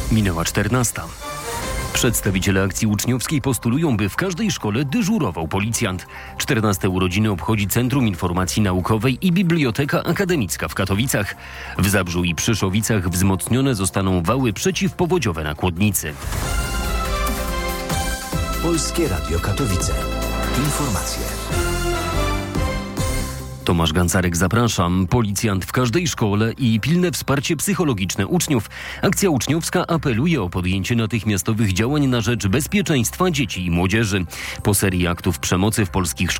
Minęła 14. Przedstawiciele akcji uczniowskiej postulują, by w każdej szkole dyżurował policjant. 14 urodziny obchodzi Centrum Informacji Naukowej i Biblioteka Akademicka w Katowicach. W Zabrzu i Przyszowicach wzmocnione zostaną wały przeciwpowodziowe na Kłodnicy. Polskie Radio Katowice. Informacje. Tomasz Gancarek, zapraszam. Policjant w każdej szkole i pilne wsparcie psychologiczne uczniów. Akcja uczniowska apeluje o podjęcie natychmiastowych działań na rzecz bezpieczeństwa dzieci i młodzieży. Po serii aktów przemocy w polskich szkołach